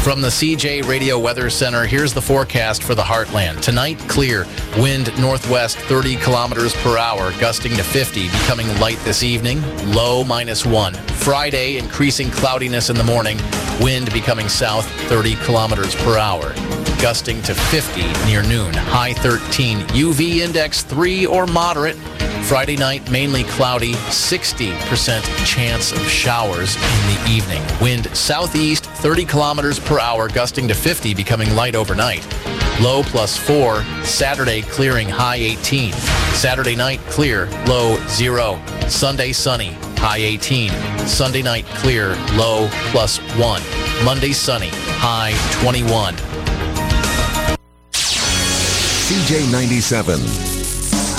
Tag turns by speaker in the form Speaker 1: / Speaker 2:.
Speaker 1: From the CJ Radio Weather Center, here's the forecast for the Heartland. Tonight, clear. Wind northwest 30 kilometers per hour, gusting to 50, becoming light this evening. Low -1. Friday, increasing cloudiness in the morning. Wind becoming south 30 kilometers per hour, gusting to 50 near noon. High 13. UV index 3 or moderate. Friday night, mainly cloudy, 60% chance of showers in the evening. Wind southeast, 30 kilometers per hour, gusting to 50, becoming light overnight. Low +4. Saturday, clearing, high 18. Saturday night, clear, low 0. Sunday, sunny, high 18. Sunday night, clear, low +1. Monday, sunny, high 21.
Speaker 2: CJ 97.